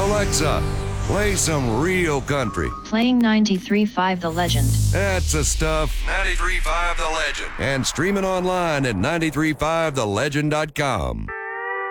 Alexa, play some real country. Playing 93.5 The Legend. That's the stuff. 93.5 The Legend. And streaming online at 93.5thelegend.com.